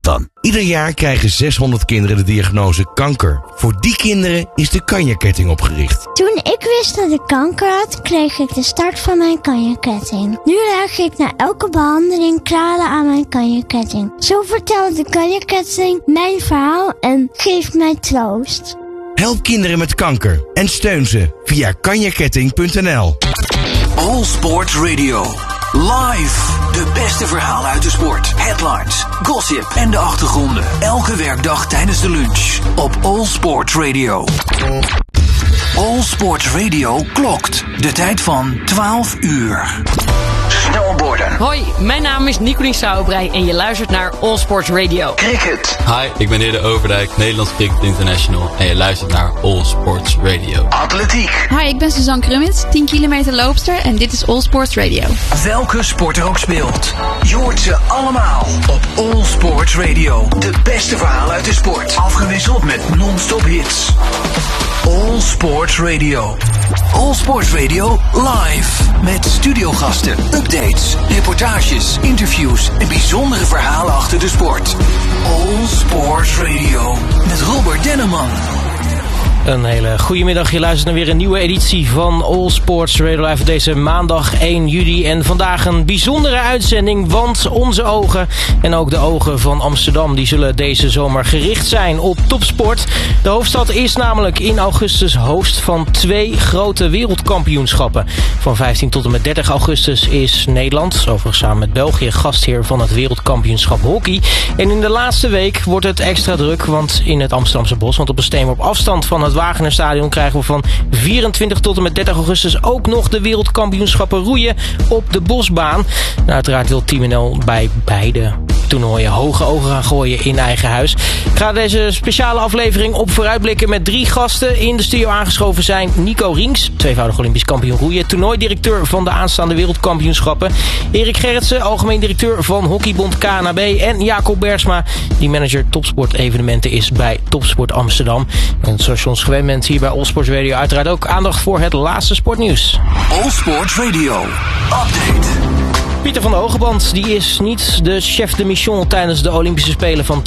Dan. Ieder jaar krijgen 600 kinderen de diagnose kanker. Voor die kinderen is de Kanja-ketting opgericht. Toen ik wist dat ik kanker had, kreeg ik de start van mijn Kanja-ketting. Nu leg ik na elke behandeling kralen aan mijn Kanja-ketting. Zo vertelt de Kanja-ketting mijn verhaal en geeft mij troost. Help kinderen met kanker en steun ze via kanjaketting.nl. All Sports Radio. Live. De beste verhalen uit de sport. Headlines, gossip en de achtergronden. Elke werkdag tijdens de lunch. Op All Sports Radio. All Sports Radio klokt. De tijd van 12 uur. Snowboarden. Hoi, mijn naam is Nicolien Sauerbrei en je luistert naar All Sports Radio. Cricket. Hi, ik ben Eerde Overdijk, Nederlands Cricket International en je luistert naar All Sports Radio. Atletiek. Hi, ik ben Suzanne Krumits, 10 kilometer loopster en dit is All Sports Radio. Welke sport er ook speelt, je hoort ze allemaal op All Sports Radio. De beste verhalen uit de sport, afgewisseld met non-stop hits. All Sports Radio. All Sports Radio live. Met studiogasten, updates, reportages, interviews en bijzondere verhalen achter de sport. All Sports Radio. Met Robert Denneman. Een hele goede middag. Je luistert naar weer een nieuwe editie van All Sports Radio Live deze maandag 1 juli. En vandaag een bijzondere uitzending, want onze ogen en ook de ogen van Amsterdam die zullen deze zomer gericht zijn op topsport. De hoofdstad is namelijk in augustus host van 2 grote wereldkampioenschappen. Van 15 tot en met 30 augustus is Nederland, overigens samen met België, gastheer van het wereldkampioenschap hockey. En in de laatste week wordt het extra druk, want in het Amsterdamse Bos, want op een steenworp afstand van het Wagenerstadion krijgen we van 24 tot en met 30 augustus ook nog de wereldkampioenschappen roeien op de Bosbaan. En uiteraard wil Team NL bij beide toernooien hoge ogen gaan gooien in eigen huis. Ik ga deze speciale aflevering op vooruitblikken met 3 gasten. In de studio aangeschoven zijn Nico Rinks, tweevoudig Olympisch kampioen roeien, toernooidirecteur van de aanstaande wereldkampioenschappen. Erik Gerritsen, algemeen directeur van Hockeybond KNAB. En Jacob Bergsma, die manager topsportevenementen is bij Topsport Amsterdam. En zoals je ons gewend bent hier bij All Sports Radio, uiteraard ook aandacht voor het laatste sportnieuws. All Sports Radio. Update. Pieter van der Hogeband die is niet de chef de mission tijdens de Olympische Spelen van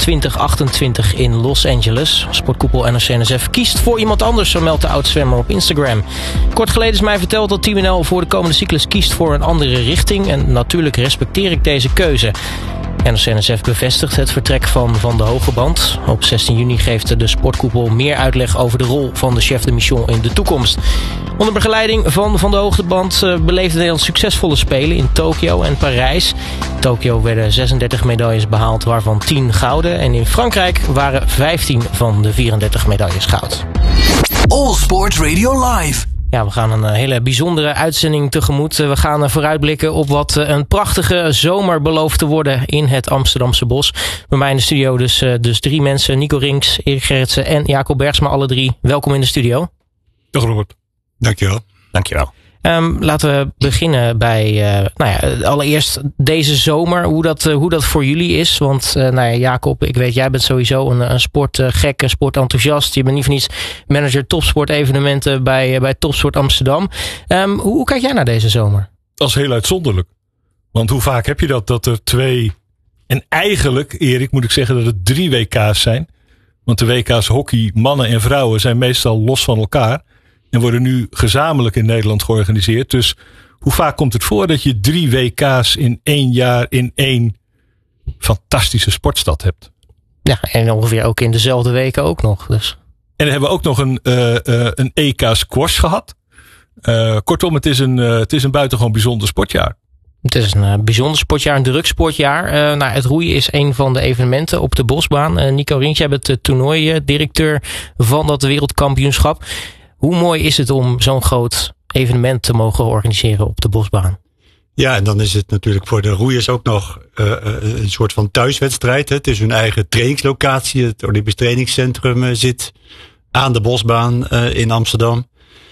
2028 in Los Angeles. Sportkoepel NOC-NSF kiest voor iemand anders, zo meldt de oud-zwemmer op Instagram. Kort geleden is mij verteld dat Team NL voor de komende cyclus kiest voor een andere richting. En natuurlijk respecteer ik deze keuze. NOC-NSF bevestigt het vertrek van Van der Hogeband. Op 16 juni geeft de sportkoepel meer uitleg over de rol van de chef de mission in de toekomst. Onder begeleiding van Van der Hogeband beleefde Nederland succesvolle spelen in Tokio en Parijs. In Tokio werden 36 medailles behaald, waarvan 10 gouden. En in Frankrijk waren 15 van de 34 medailles goud. All Sports Radio Live. Ja, we gaan een hele bijzondere uitzending tegemoet. We gaan vooruitblikken op wat een prachtige zomer belooft te worden in het Amsterdamse Bos. Bij mij in de studio dus 3 mensen. Nico Rinks, Erik Gerritsen en Jacob Bergsma, alle 3. Welkom in de studio. Dag Robert. Dankjewel. Dankjewel. Laten we beginnen bij allereerst deze zomer, hoe dat voor jullie is. Want Jacob, ik weet, jij bent sowieso een sportgek, sportenthousiast. Je bent niet voor niets manager topsportevenementen bij Topsport Amsterdam. Hoe kijk jij naar deze zomer? Dat is heel uitzonderlijk. Want hoe vaak heb je dat er 2... En eigenlijk, Erik, moet ik zeggen dat het 3 WK's zijn. Want de WK's hockey, mannen en vrouwen, zijn meestal los van elkaar. En worden nu gezamenlijk in Nederland georganiseerd. Dus hoe vaak komt het voor dat je 3 WK's in 1 jaar in 1 fantastische sportstad hebt? Ja, en ongeveer ook in dezelfde weken ook nog. Dus. En dan hebben we ook nog een EK squash gehad. Kortom, het is een buitengewoon bijzonder sportjaar. Het is een bijzonder sportjaar, een druk sportjaar. Het roeien is een van de evenementen op de Bosbaan. Nico Rinks, jij bent de toernooidirecteur van dat wereldkampioenschap. Hoe mooi is het om zo'n groot evenement te mogen organiseren op de Bosbaan? Ja, en dan is het natuurlijk voor de roeiers ook nog een soort van thuiswedstrijd. Het is hun eigen trainingslocatie. Het Olympisch Trainingscentrum zit aan de Bosbaan in Amsterdam.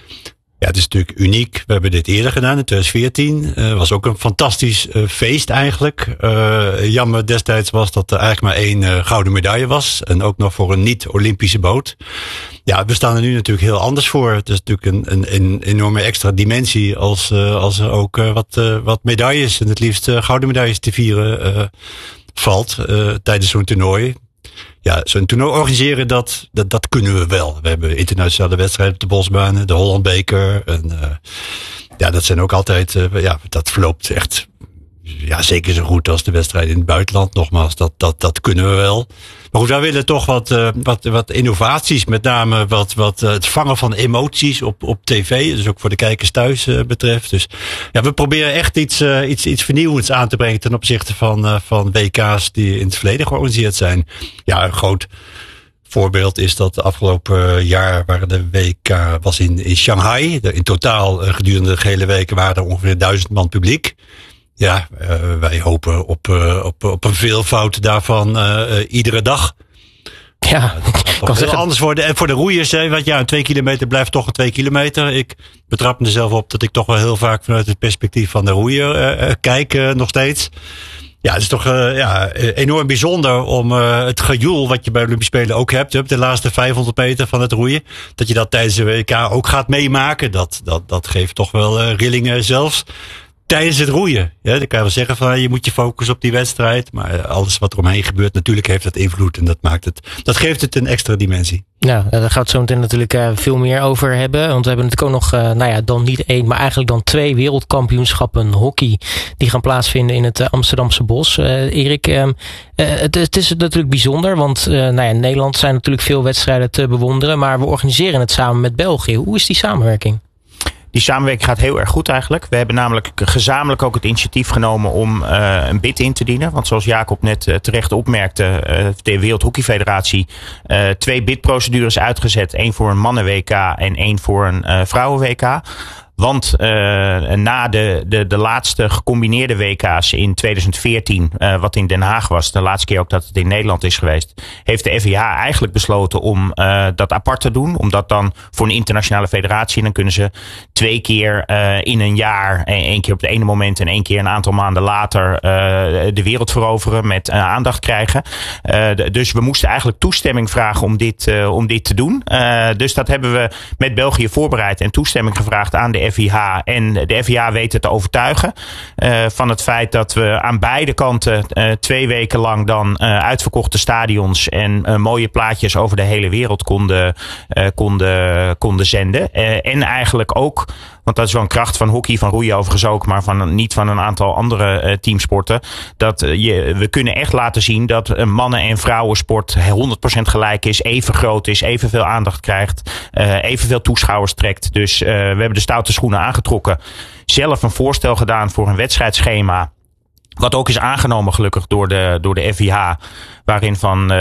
Ja, het is natuurlijk uniek. We hebben dit eerder gedaan in 2014. Was ook een fantastisch feest eigenlijk. Jammer destijds was dat er eigenlijk maar 1 gouden medaille was. En ook nog voor een niet-Olympische boot. Ja, we staan er nu natuurlijk heel anders voor. Het is natuurlijk een enorme extra dimensie als er ook wat medailles en het liefst gouden medailles te vieren valt tijdens zo'n toernooi. Ja, zo'n toernooi organiseren, dat kunnen we wel. We hebben internationale wedstrijden op de bosbanen, de Hollandbeker. En dat zijn ook altijd, dat verloopt echt zeker zo goed als de wedstrijden in het buitenland. Nogmaals, dat kunnen we wel. Maar goed, wij willen toch wat innovaties, met name wat het vangen van emoties op tv, dus ook voor de kijkers thuis betreft. Dus we proberen echt iets vernieuwends aan te brengen ten opzichte van WK's die in het verleden georganiseerd zijn. Ja, een groot voorbeeld is dat afgelopen jaar waar de WK was in Shanghai. In totaal gedurende de hele weken waren er ongeveer 1000 man publiek. Ja, wij hopen op een veelvoud daarvan iedere dag. Ja, kan zeggen. Anders worden. En voor de roeiers, een 2 kilometer blijft toch een 2 kilometer. Ik betrap mezelf op dat ik toch wel heel vaak vanuit het perspectief van de roeier kijk, nog steeds. Ja, het is toch enorm bijzonder om het gejoel wat je bij de Olympische Spelen ook hebt. De laatste 500 meter van het roeien. Dat je dat tijdens de WK ook gaat meemaken. Dat geeft toch wel rillingen zelfs tijdens het roeien. Ja, dan kan je wel zeggen van je moet je focussen op die wedstrijd. Maar alles wat er omheen gebeurt, natuurlijk heeft dat invloed. En dat geeft het een extra dimensie. Ja, daar gaan we het zo meteen natuurlijk veel meer over hebben. Want we hebben natuurlijk ook nog, dan niet 1, maar eigenlijk dan 2 wereldkampioenschappen hockey die gaan plaatsvinden in het Amsterdamse Bos. Erik, het is natuurlijk bijzonder, want in Nederland zijn natuurlijk veel wedstrijden te bewonderen. Maar we organiseren het samen met België. Hoe is die samenwerking? Die samenwerking gaat heel erg goed eigenlijk. We hebben namelijk gezamenlijk ook het initiatief genomen om een bid in te dienen. Want zoals Jacob net terecht opmerkte, de Wereldhockeyfederatie 2 bidprocedures uitgezet. 1 voor een mannen-WK en 1 voor een vrouwen-WK. Want na de laatste gecombineerde WK's in 2014, wat in Den Haag was, de laatste keer ook dat het in Nederland is geweest, heeft de FIH eigenlijk besloten om dat apart te doen. Omdat dan voor een internationale federatie, dan kunnen ze 2 keer in een jaar, 1 keer op het ene moment en 1 keer een aantal maanden later de wereld veroveren met aandacht krijgen. Dus we moesten eigenlijk toestemming vragen om dit te doen. Dus dat hebben we met België voorbereid en toestemming gevraagd aan de FIH. En de FIH weet het te overtuigen van het feit dat we aan beide kanten 2 weken lang dan uitverkochte stadions en mooie plaatjes over de hele wereld konden zenden. En eigenlijk ook, want dat is wel een kracht van hockey, van roeien overigens ook, maar niet van een aantal andere teamsporten. Dat we kunnen echt laten zien dat mannen- en vrouwensport 100% gelijk is, even groot is, evenveel aandacht krijgt, evenveel toeschouwers trekt. Dus we hebben de stoute schoenen aangetrokken. Zelf een voorstel gedaan voor een wedstrijdschema. Wat ook is aangenomen gelukkig door de FIH. Waarin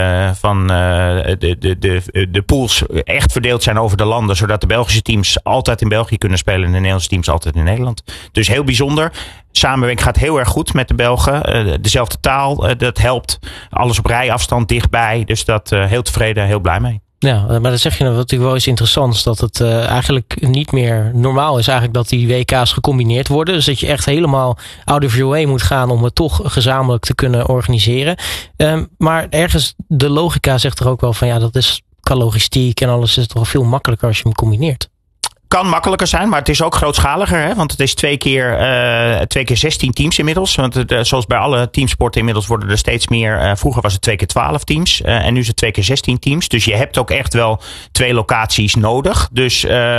de pools echt verdeeld zijn over de landen. Zodat de Belgische teams altijd in België kunnen spelen. En de Nederlandse teams altijd in Nederland. Dus heel bijzonder. Samenwerking gaat heel erg goed met de Belgen. Dezelfde taal, dat helpt. Alles op rijafstand dichtbij. Dus dat heel tevreden, heel blij mee. Ja, maar dan zeg je wat natuurlijk wel eens interessants, dat het eigenlijk niet meer normaal is eigenlijk dat die WK's gecombineerd worden. Dus dat je echt helemaal out of your way moet gaan om het toch gezamenlijk te kunnen organiseren. Maar ergens, de logica zegt er ook wel van dat is qua logistiek en alles is toch veel makkelijker als je hem combineert. Kan makkelijker zijn, maar het is ook grootschaliger. Hè? Want het is 2 keer 16 teams inmiddels. Want zoals bij alle teamsporten inmiddels worden er steeds meer. Vroeger was het 2 keer 12 teams. En nu is het 2 keer 16 teams. Dus je hebt ook echt wel 2 locaties nodig. Dus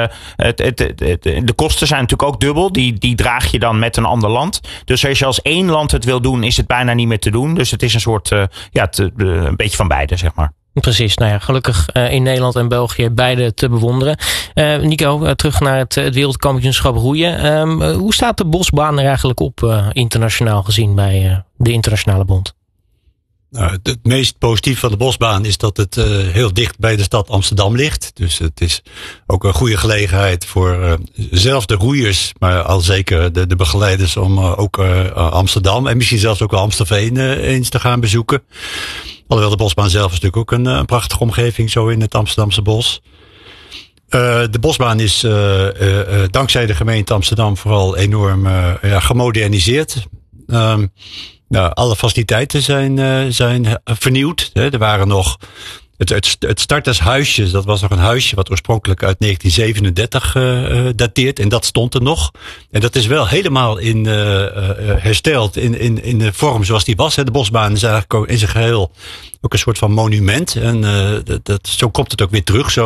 de kosten zijn natuurlijk ook dubbel. Die draag je dan met een ander land. Dus als je als 1 land het wil doen, is het bijna niet meer te doen. Dus het is een soort, een beetje van beide, zeg maar. Precies, gelukkig in Nederland en België beide te bewonderen. Nico, terug naar het wereldkampioenschap roeien. Hoe staat de bosbaan er eigenlijk op internationaal gezien bij de Internationale Bond? Nou, het meest positief van de bosbaan is dat het heel dicht bij de stad Amsterdam ligt. Dus het is ook een goede gelegenheid voor zelfs de roeiers, maar al zeker de begeleiders om ook Amsterdam en misschien zelfs ook wel Amstelveen eens te gaan bezoeken. Alhoewel de bosbaan zelf is natuurlijk ook een prachtige omgeving zo in het Amsterdamse bos. De bosbaan is dankzij de gemeente Amsterdam vooral enorm gemoderniseerd. Alle faciliteiten zijn vernieuwd. Er waren nog Het startershuisje, dat was nog een huisje wat oorspronkelijk uit 1937 dateert. En dat stond er nog. En dat is wel helemaal hersteld in de vorm zoals die was. Hè. De bosbaan is eigenlijk ook in zijn geheel ook een soort van monument. En zo komt het ook weer terug. Zo.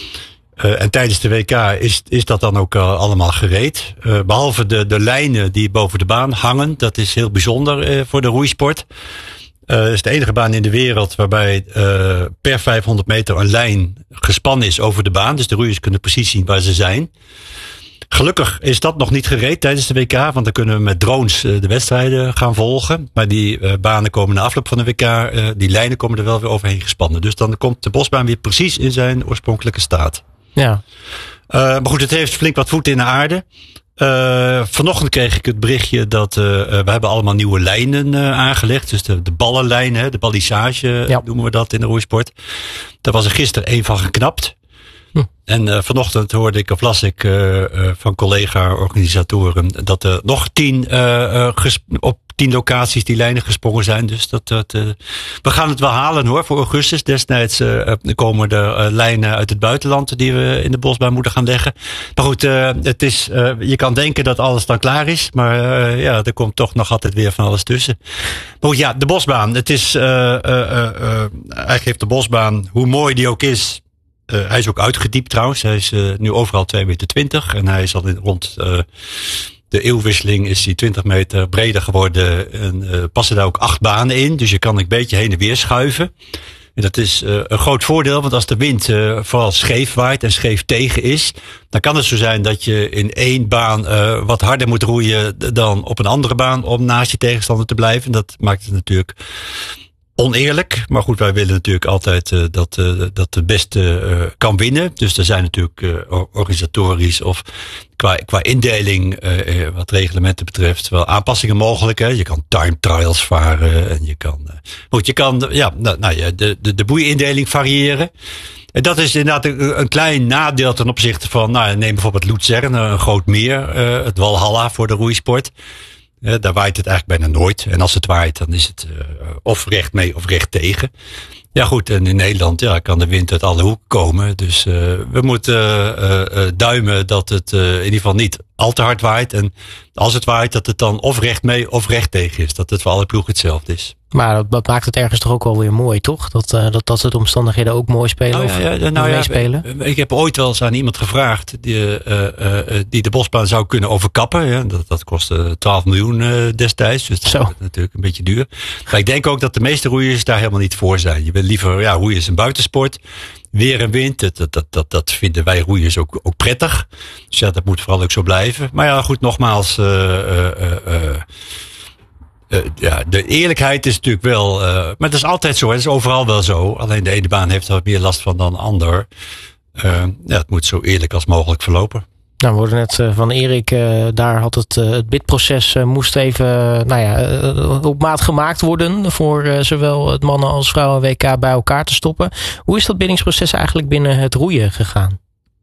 En tijdens de WK is dat dan ook allemaal gereed. Behalve de lijnen die boven de baan hangen. Dat is heel bijzonder voor de roeisport. Het is de enige baan in de wereld waarbij per 500 meter een lijn gespannen is over de baan. Dus de roeiers kunnen precies zien waar ze zijn. Gelukkig is dat nog niet gereed tijdens de WK. Want dan kunnen we met drones de wedstrijden gaan volgen. Maar die banen komen na afloop van de WK. Die lijnen komen er wel weer overheen gespannen. Dus dan komt de bosbaan weer precies in zijn oorspronkelijke staat. Ja. Maar goed, het heeft flink wat voet in de aarde. Vanochtend kreeg ik het berichtje dat we hebben allemaal nieuwe lijnen aangelegd. Dus de ballenlijnen, de balissage noemen we dat in de roeisport. Daar was er gisteren één van geknapt. En vanochtend hoorde ik of las ik van collega-organisatoren dat er nog 10 op 10 locaties die lijnen gesprongen zijn. Dus we gaan het wel halen hoor voor augustus. Destijds komen er lijnen uit het buitenland die we in de bosbaan moeten gaan leggen. Maar goed, je kan denken dat alles dan klaar is. Maar er komt toch nog altijd weer van alles tussen. Maar goed, ja, de bosbaan. Het is eigenlijk heeft de bosbaan, hoe mooi die ook is. Hij is ook uitgediept trouwens. Hij is nu overal 2,20 meter. En hij is al rond de eeuwwisseling is hij 20 meter breder geworden. En passen daar ook 8 banen in. Dus je kan een beetje heen en weer schuiven. En dat is een groot voordeel. Want als de wind vooral scheef waait en scheef tegen is. Dan kan het zo zijn dat je in één baan wat harder moet roeien dan op een andere baan. Om naast je tegenstander te blijven. Dat maakt het natuurlijk oneerlijk, maar goed, wij willen natuurlijk altijd dat de beste kan winnen. Dus er zijn natuurlijk organisatorisch of qua indeling, wat reglementen betreft, wel aanpassingen mogelijk. Hè. Je kan time trials varen en je kan de boeiindeling variëren. En dat is inderdaad een klein nadeel ten opzichte van, neem bijvoorbeeld Luzern, een groot meer, het Walhalla voor de roeisport. Daar waait het eigenlijk bijna nooit. En als het waait, dan is het of recht mee of recht tegen. Ja goed, en in Nederland kan de wind uit alle hoeken komen. Dus we moeten duimen dat het in ieder geval niet al te hard waait. En als het waait, dat het dan of recht mee of recht tegen is. Dat het voor alle ploegen hetzelfde is. Maar dat maakt het ergens toch ook wel weer mooi, toch? Dat de omstandigheden ook mooi spelen meespelen? Ik heb ooit wel eens aan iemand gevraagd die de bosbaan zou kunnen overkappen. Ja, dat kostte 12 miljoen destijds. Dus dat is natuurlijk een beetje duur. Maar ik denk ook dat de meeste roeiers daar helemaal niet voor zijn. Je wil liever, roeien is een buitensport. Weer en wind, dat vinden wij roeiers ook prettig. Dus ja, dat moet vooral ook zo blijven. Maar ja, goed, nogmaals, de eerlijkheid is natuurlijk wel, maar dat is altijd zo, het is overal wel zo. Alleen de ene baan heeft er wat meer last van dan de ander. Het moet zo eerlijk als mogelijk verlopen. Nou, we hoorden net van Erik, daar had het bidproces moest even op maat gemaakt worden voor zowel het mannen- als vrouwen-WK bij elkaar te stoppen. Hoe is dat bindingsproces eigenlijk binnen het roeien gegaan?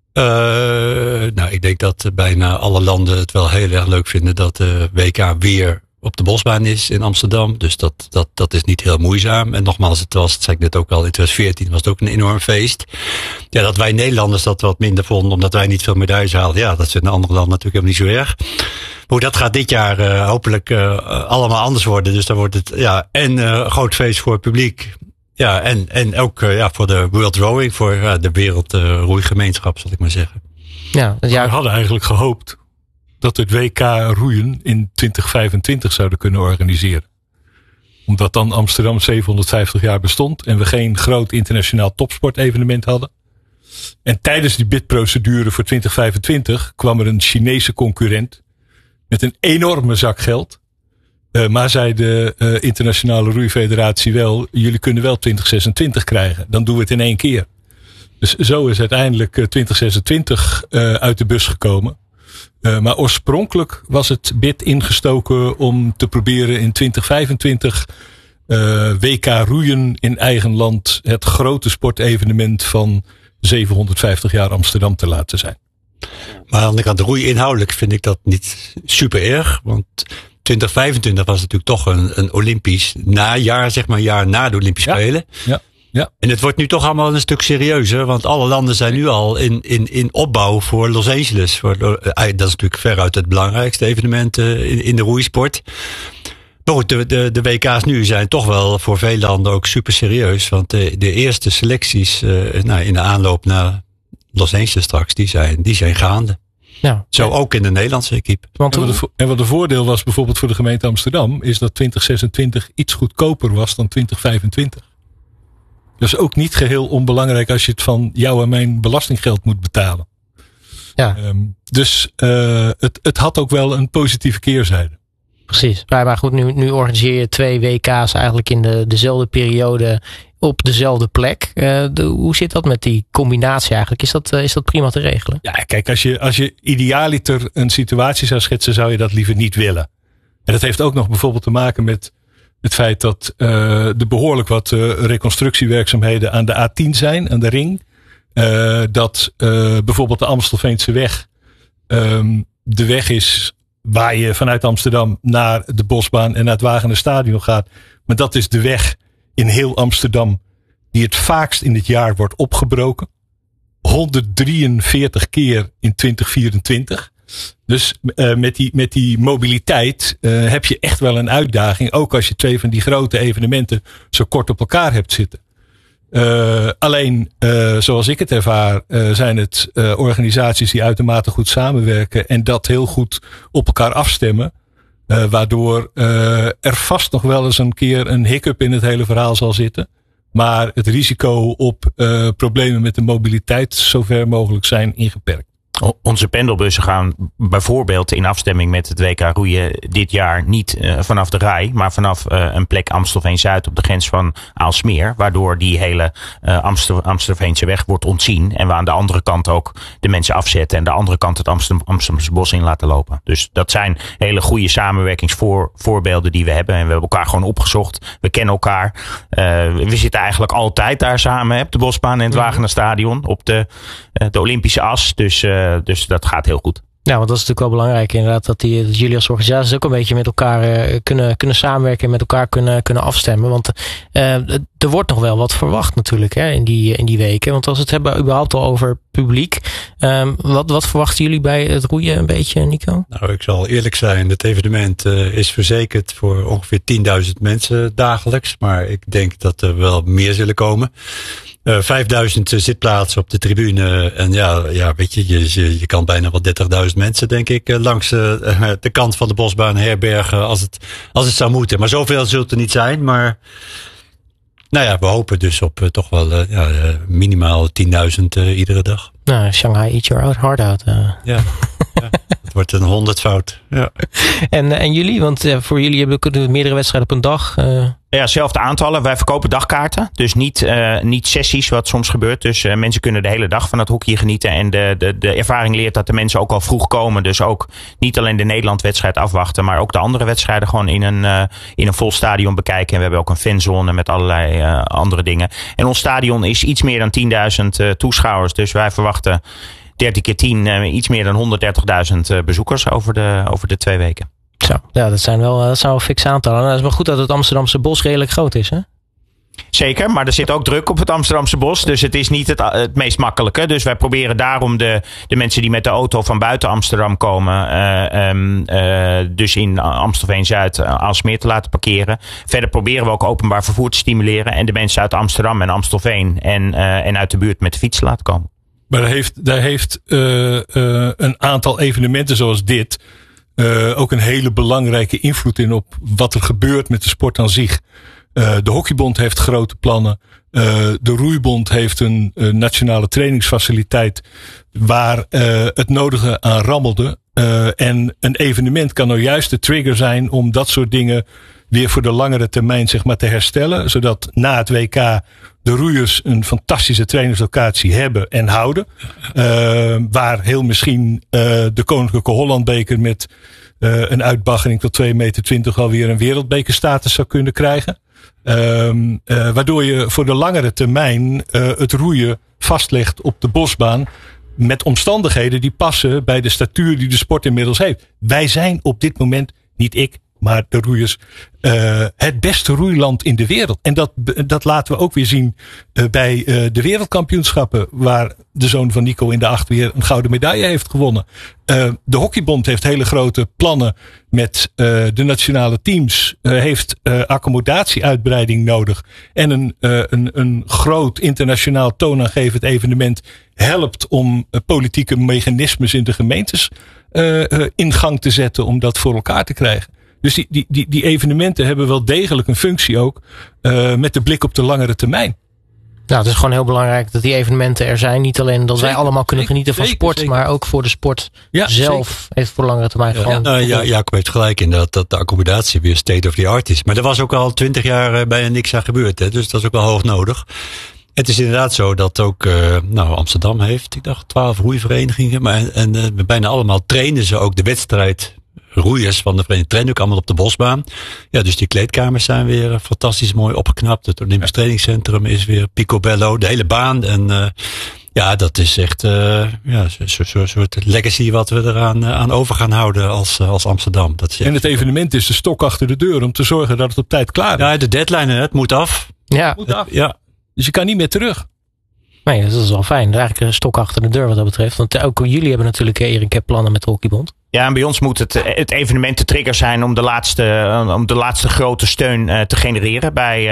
Ik denk dat bijna alle landen het wel heel erg leuk vinden dat de WK weer op de bosbaan is in Amsterdam. Dus dat is niet heel moeizaam. En nogmaals, dat zei ik net ook al, in 2014 was het ook een enorm feest. Ja, dat wij Nederlanders dat wat minder vonden, omdat wij niet veel medailles haalden. Ja, dat is in andere landen natuurlijk helemaal niet zo erg. Maar dat gaat dit jaar hopelijk allemaal anders worden. Dus dan wordt het een groot feest voor het publiek. Ja, en ook voor de World Rowing, voor de wereldroeigemeenschap, zal ik maar zeggen. Ja, we hadden eigenlijk gehoopt dat het WK roeien in 2025 zouden kunnen organiseren. Omdat dan Amsterdam 750 jaar bestond en we geen groot internationaal topsportevenement hadden. En tijdens die bidprocedure voor 2025 kwam er een Chinese concurrent met een enorme zak geld. Maar zei de internationale roeifederatie wel, jullie kunnen wel 2026 krijgen. Dan doen we het in 1 keer. Dus zo is uiteindelijk 2026 uit de bus gekomen. Maar oorspronkelijk was het bid ingestoken om te proberen in 2025 WK roeien in eigen land het grote sportevenement van 750 jaar Amsterdam te laten zijn. Maar aan de kant roeien inhoudelijk vind ik dat niet super erg. Want 2025 was natuurlijk toch een Olympisch najaar, zeg maar, een jaar na de Olympische Spelen. Ja. Ja. En het wordt nu toch allemaal een stuk serieuzer. Want alle landen zijn nu al in opbouw voor Los Angeles. Dat is natuurlijk veruit het belangrijkste evenement in de roeisport. Maar goed, de WK's nu zijn toch wel voor veel landen ook super serieus. Want de eerste selecties in de aanloop naar Los Angeles straks, die zijn gaande. Ja. Zo ook in de Nederlandse equipe. En wat de voordeel was bijvoorbeeld voor de gemeente Amsterdam, is dat 2026 iets goedkoper was dan 2025. Dat is ook niet geheel onbelangrijk als je het van jou en mijn belastinggeld moet betalen. Ja. Dus het had ook wel een positieve keerzijde. Precies. Maar goed, nu organiseer je 2 WK's eigenlijk in dezelfde periode op dezelfde plek. Hoe zit dat met die combinatie eigenlijk? Is dat prima te regelen? Ja, kijk, als je idealiter een situatie zou schetsen, zou je dat liever niet willen. En dat heeft ook nog bijvoorbeeld te maken met het feit dat er behoorlijk wat reconstructiewerkzaamheden aan de A10 zijn, aan de ring. Dat bijvoorbeeld de Amstelveense weg de weg is waar je vanuit Amsterdam naar de Bosbaan en naar het Wagenerstadion gaat. Maar dat is de weg in heel Amsterdam die het vaakst in het jaar wordt opgebroken. 143 keer in 2024. Dus met die mobiliteit heb je echt wel een uitdaging. Ook als je 2 van die grote evenementen zo kort op elkaar hebt zitten. Alleen, zoals ik het ervaar, zijn het organisaties die uitermate goed samenwerken en dat heel goed op elkaar afstemmen. Waardoor er vast nog wel eens een keer een hiccup in het hele verhaal zal zitten. Maar het risico op problemen met de mobiliteit zover mogelijk zijn ingeperkt. Onze pendelbussen gaan bijvoorbeeld in afstemming met het WK roeien dit jaar niet vanaf de Rai, maar vanaf een plek Amstelveen-Zuid op de grens van Aalsmeer. Waardoor die hele Amstelveense weg wordt ontzien. En we aan de andere kant ook de mensen afzetten en de andere kant het Amsterdamse bos in laten lopen. Dus dat zijn hele goede samenwerkingsvoorbeelden die we hebben. En we hebben elkaar gewoon opgezocht. We kennen elkaar. We zitten eigenlijk altijd daar samen op de Bosbaan en het Wagenerstadion op de Olympische as. Dus dat gaat heel goed. Ja, want dat is natuurlijk wel belangrijk inderdaad. Dat jullie als organisaties ook een beetje met elkaar kunnen samenwerken en met elkaar kunnen afstemmen. Want er wordt nog wel wat verwacht natuurlijk in die weken. Want als we het hebben überhaupt al over publiek. Wat verwachten jullie bij het roeien een beetje, Nico? Nou, ik zal eerlijk zijn. Het evenement is verzekerd voor ongeveer 10.000 mensen dagelijks. Maar ik denk dat er wel meer zullen komen. 5000 zitplaatsen op de tribune. En ja, weet je kan bijna wel 30.000 mensen, denk ik, langs de kant van de Bosbaan herbergen als het zou moeten. Maar zoveel zult er niet zijn. Maar nou ja, we hopen dus op toch wel minimaal 10.000 iedere dag. Nou, Shanghai eat your heart out. Ja. Het wordt een 100-fout. Ja. En jullie? Want voor jullie hebben we meerdere wedstrijden op een dag. Ja, zelfde aantallen. Wij verkopen dagkaarten. Dus niet sessies, wat soms gebeurt. Dus mensen kunnen de hele dag van het hockey genieten. En de ervaring leert dat de mensen ook al vroeg komen. Dus ook niet alleen de Nederland-wedstrijd afwachten. Maar ook de andere wedstrijden gewoon in een vol stadion bekijken. En we hebben ook een fanzone met allerlei andere dingen. En ons stadion is iets meer dan 10.000 toeschouwers. Dus wij verwachten 30 keer 10 iets meer dan 130.000 bezoekers over de 2 weken. Zo, ja, dat zijn wel fikse aantallen. Nou, het is maar goed dat het Amsterdamse bos redelijk groot is, hè? Zeker, maar er zit ook druk op het Amsterdamse bos. Dus het is niet het meest makkelijke. Dus wij proberen daarom de mensen die met de auto van buiten Amsterdam komen, dus in Amstelveen-Zuid, Aalsmeer te laten parkeren. Verder proberen we ook openbaar vervoer te stimuleren. En de mensen uit Amsterdam en Amstelveen en uit de buurt met de fiets te laten komen. Maar daar heeft een aantal evenementen zoals dit ook een hele belangrijke invloed in op wat er gebeurt met de sport aan zich. De Hockeybond heeft grote plannen. De Roeibond heeft een nationale trainingsfaciliteit waar het nodige aan rammelde. En een evenement kan nou juist de trigger zijn om dat soort dingen weer voor de langere termijn zeg maar te herstellen. Zodat na het WK de roeiers een fantastische trainingslocatie hebben en houden. Waar heel misschien de Koninklijke Hollandbeker met een uitbaggering tot 2,20 meter alweer een wereldbekerstatus zou kunnen krijgen. Waardoor je voor de langere termijn het roeien vastlegt op de Bosbaan. Met omstandigheden die passen bij de statuur die de sport inmiddels heeft. Wij zijn op dit moment, niet ik, maar de roeiers het beste roeiland in de wereld. En dat laten we ook weer zien bij de wereldkampioenschappen, waar de zoon van Nico in de 8 weer een gouden medaille heeft gewonnen. De Hockeybond heeft hele grote plannen met de nationale teams. Heeft accommodatieuitbreiding nodig. En een groot internationaal toonaangevend evenement helpt om politieke mechanismes in de gemeentes in gang te zetten om dat voor elkaar te krijgen. Dus die evenementen hebben wel degelijk een functie ook met de blik op de langere termijn. Nou, het is gewoon heel belangrijk dat die evenementen er zijn. Niet alleen dat wij allemaal kunnen genieten van sport, maar ook voor de sport zelf heeft voor langere termijn gewoon. Jacob heeft gelijk in dat de accommodatie weer state of the art is. Maar dat was ook al 20 jaar bijna niks aan gebeurd. Hè? Dus dat is ook wel hoog nodig. Het is inderdaad zo dat ook Amsterdam heeft, ik dacht 12 roeiverenigingen. En bijna allemaal trainen ze ook de wedstrijd. Roeiers van de vereniging trainen ook allemaal op de bosbaan. Ja, dus die kleedkamers zijn weer fantastisch mooi opgeknapt. Het Olympisch trainingscentrum is weer picobello. De hele baan. En dat is echt een soort legacy wat we eraan aan over gaan houden als Amsterdam. Dat is en het evenement is de stok achter de deur om te zorgen dat het op tijd klaar is. Ja, de deadline, het moet af. Ja. Ja. Dus je kan niet meer terug. Nee, dat is wel fijn. Eigenlijk een stok achter de deur wat dat betreft. Want ook jullie hebben natuurlijk, Erik, plannen met de Hockeybond. Ja, en bij ons moet het evenement de trigger zijn om de laatste grote steun te genereren bij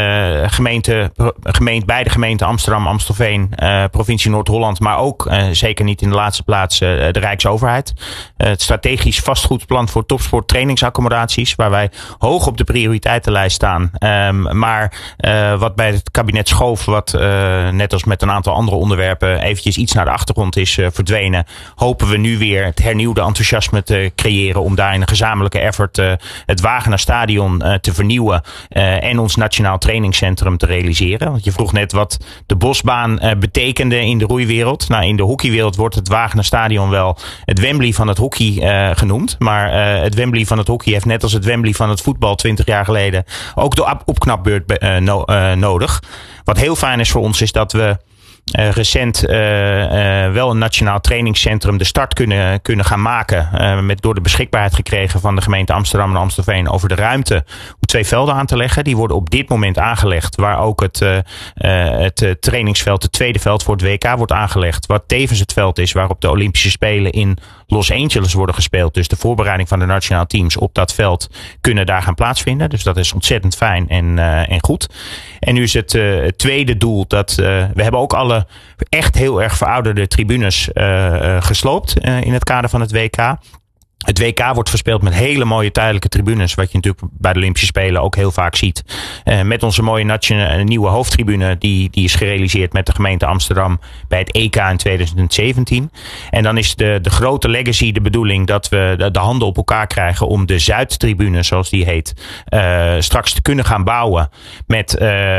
beide gemeenten Amsterdam, Amstelveen, provincie Noord-Holland, maar ook zeker niet in de laatste plaats de Rijksoverheid. Het strategisch vastgoedplan voor topsport trainingsaccommodaties, waar wij hoog op de prioriteitenlijst staan. Maar wat bij het kabinet Schoof, wat net als met een aantal andere onderwerpen eventjes iets naar de achtergrond is verdwenen, hopen we nu weer het hernieuwde enthousiasme te creëren om daar in een gezamenlijke effort het Wagener Stadion te vernieuwen en ons Nationaal Trainingscentrum te realiseren. Want je vroeg net wat de bosbaan betekende in de roeiwereld. Nou, in de hockeywereld wordt het Wagener Stadion wel het Wembley van het hockey genoemd. Maar het Wembley van het hockey heeft net als het Wembley van het voetbal 20 jaar geleden ook de opknapbeurt nodig. Wat heel fijn is voor ons is dat we recent wel een nationaal trainingscentrum de start kunnen gaan maken. Door de beschikbaarheid gekregen van de gemeente Amsterdam en Amstelveen over de ruimte om 2 velden aan te leggen. Die worden op dit moment aangelegd. Waar ook het trainingsveld, het tweede veld voor het WK wordt aangelegd. Wat tevens het veld is waarop de Olympische Spelen in Los Angeles worden gespeeld. Dus de voorbereiding van de nationale teams op dat veld kunnen daar gaan plaatsvinden. Dus dat is ontzettend fijn en goed. En nu is het tweede doel dat we hebben ook alle echt heel erg verouderde tribunes gesloopt in het kader van het WK. Het WK wordt verspeeld met hele mooie tijdelijke tribunes. Wat je natuurlijk bij de Olympische Spelen ook heel vaak ziet. Met onze mooie nieuwe hoofdtribune. Die is gerealiseerd met de gemeente Amsterdam bij het EK in 2017. En dan is de grote legacy de bedoeling dat we de handen op elkaar krijgen om de Zuidtribune, zoals die heet, straks te kunnen gaan bouwen. Met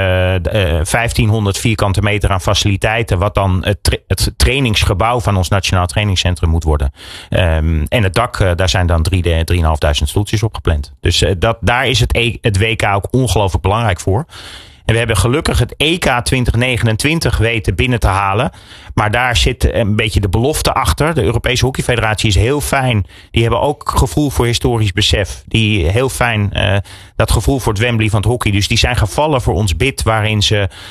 1500 vierkante meter aan faciliteiten. Wat dan het trainingsgebouw van ons Nationaal Trainingscentrum moet worden. En het dak, daar zijn dan 3.500 stoeltjes op gepland. Dus daar is het WK ook ongelooflijk belangrijk voor. En we hebben gelukkig het EK 2029 weten binnen te halen. Maar daar zit een beetje de belofte achter. De Europese Hockeyfederatie is heel fijn. Die hebben ook gevoel voor historisch besef. Die heel fijn dat gevoel voor het Wembley van het hockey. Dus die zijn gevallen voor ons bid waarin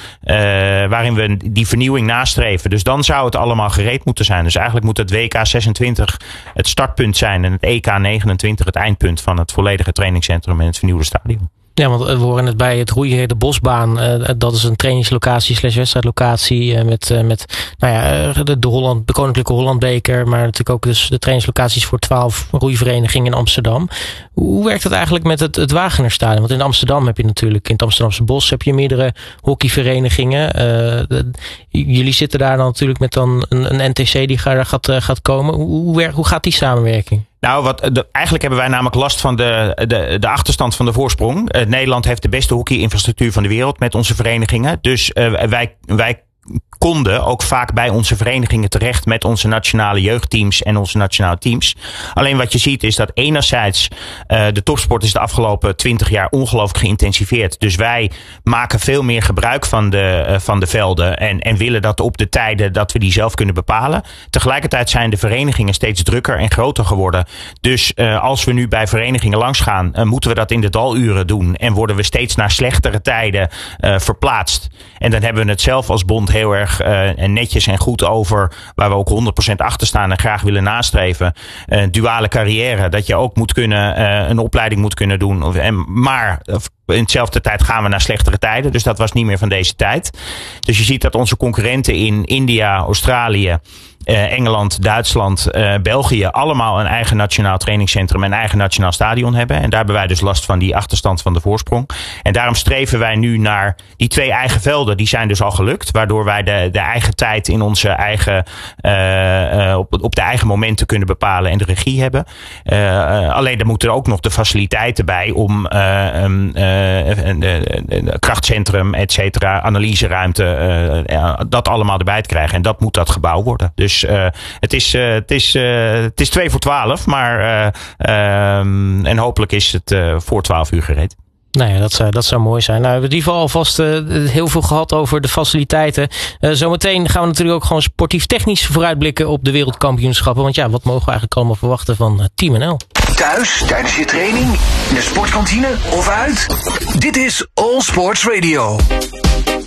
we die vernieuwing nastreven. Dus dan zou het allemaal gereed moeten zijn. Dus eigenlijk moet het WK 26 het startpunt zijn. En het EK 29 het eindpunt van het volledige trainingscentrum en het vernieuwde stadion. Ja, want we horen het bij het roeien, de bosbaan. Dat is een trainingslocatie / wedstrijdlocatie met de Koninklijke Hollandbeker. Maar natuurlijk ook dus de trainingslocaties voor 12 roeiverenigingen in Amsterdam. Hoe werkt het eigenlijk met het Wagenerstadion? Want in Amsterdam heb je natuurlijk, in het Amsterdamse Bos heb je meerdere hockeyverenigingen. Jullie zitten daar dan natuurlijk met dan een NTC die daar gaat komen. Hoe gaat die samenwerking? Nou, eigenlijk hebben wij namelijk last van de achterstand van de voorsprong. Nederland heeft de beste hockeyinfrastructuur van de wereld met onze verenigingen. Dus wij konden ook vaak bij onze verenigingen terecht met onze nationale jeugdteams en onze nationale teams. Alleen wat je ziet is dat enerzijds de topsport is de afgelopen 20 jaar ongelooflijk geïntensiveerd. Dus wij maken veel meer gebruik van de velden en willen dat op de tijden dat we die zelf kunnen bepalen. Tegelijkertijd zijn de verenigingen steeds drukker en groter geworden. Dus als we nu bij verenigingen langs gaan, moeten we dat in de daluren doen en worden we steeds naar slechtere tijden verplaatst. En dan hebben we het zelf als bond heel erg netjes en goed over, waar we ook 100% achter staan en graag willen nastreven. Duale carrière, dat je ook moet kunnen een opleiding moet kunnen doen. Maar in hetzelfde tijd gaan we naar slechtere tijden. Dus dat was niet meer van deze tijd. Dus je ziet dat onze concurrenten in India, Australië, Engeland, Duitsland, België allemaal een eigen nationaal trainingscentrum en eigen nationaal stadion hebben. En daar hebben wij dus last van die achterstand van de voorsprong. En daarom streven wij nu naar die 2 eigen velden. Die zijn dus al gelukt. Waardoor wij de eigen tijd in onze eigen op de eigen momenten kunnen bepalen en de regie hebben. Alleen er moeten ook nog de faciliteiten bij om krachtcentrum, et cetera, analyseruimte, dat allemaal erbij te krijgen. En dat moet dat gebouw worden. Dus het is 2 voor 12, maar en hopelijk is het voor 12 uur gereed. Nou ja, dat zou mooi zijn. Nou, we hebben in ieder geval alvast heel veel gehad over de faciliteiten. Zometeen gaan we natuurlijk ook gewoon sportief technisch vooruitblikken op de wereldkampioenschappen. Want ja, wat mogen we eigenlijk allemaal verwachten van Team NL? Thuis, tijdens je training, in de sportkantine of uit? Dit is All Sports Radio.